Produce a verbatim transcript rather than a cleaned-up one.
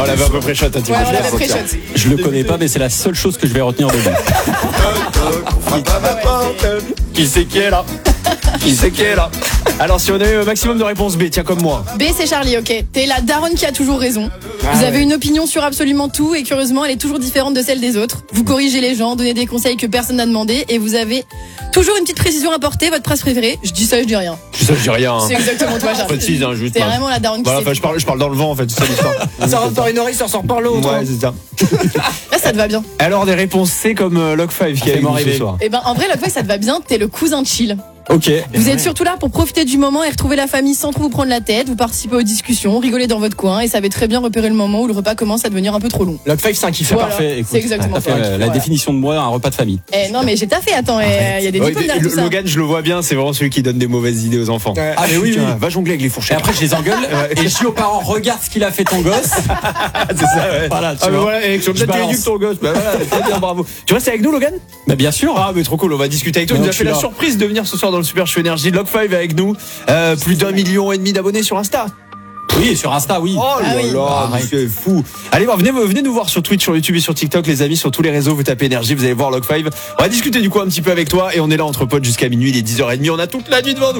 On l'avait à peu près shot, hein, Ouais, on l'avait pré-shot. Je le connais pas, mais c'est la seule chose que je vais retenir de lui. Qui c'est qui est là? Qui c'est qui est là? Alors, si on a eu un maximum de réponses B, tiens, comme moi. B, c'est Charlie, ok. T'es la daronne qui a toujours raison. Vous avez une opinion sur absolument tout et curieusement, elle est toujours différente de celle des autres. Vous corrigez les gens, donnez des conseils que personne n'a demandé et vous avez toujours une petite précision à porter. Votre phrase préférée, je dis ça, je dis rien. Je sais, je dis rien. Hein. C'est exactement toi, Charlie. Précise, hein, juste. C'est hein. vraiment la daronne qui Voilà, sait enfin, tout. je parle, je parle dans le vent, en fait, c'est ça l'histoire. Ça rentre par une oreille, ça ressort par l'autre. Ouais, c'est ça. Là, ça te va bien. Alors, des réponses C comme euh, Log cinq qui a fait-moi eu ce rêver. soir. Eh ben, en vrai, la fois, ça te va bien. T'es le cousin chill. Ok. Vous êtes surtout là pour profiter du moment et retrouver la famille sans trop vous prendre la tête. Vous participez aux discussions, rigolez dans votre coin et savez très bien repérer le moment où le repas commence à devenir un peu trop long. Log cinq, c'est un kiff. Voilà. Parfait, écoute. C'est exactement T'as fait ça. euh, la Voilà. définition de moi, un repas de famille. Eh non, mais j'ai taffé, attends, il y a des Ouais, diplômes derrière le- tout ça. Logan, je le vois bien, c'est vraiment celui qui donne des mauvaises idées aux enfants. Ouais. Ah, mais oui, Putain, oui. va jongler avec les Et fourchettes. après, je les engueule et je dis aux parents, regarde ce qu'il a fait ton gosse. c'est ça, ouais. Voilà, tu Ah, mais vois. voilà, élection de Je la balance. ton gosse. Bah voilà, très bien, bravo. Tu restes avec nous, Logan? Bah, bien sûr. Ah, mais trop cool, on va discuter avec toi. Il Non, nous a je fait suis la là. surprise de venir ce soir dans le Super Show Énergie. Log cinq avec nous. Euh, plus d'un million et demi d'abonnés sur Insta. Oui, sur Insta, oui. Oh là Ah oui. là, Arrête. c'est fou. Allez voir, venez, venez nous voir sur Twitch, sur YouTube et sur TikTok, les amis, sur tous les réseaux. Vous tapez Énergie, vous allez voir Log cinq. On va discuter du coup un petit peu avec toi et on est là entre potes jusqu'à minuit, il est dix heures trente. On a toute la nuit devant nous.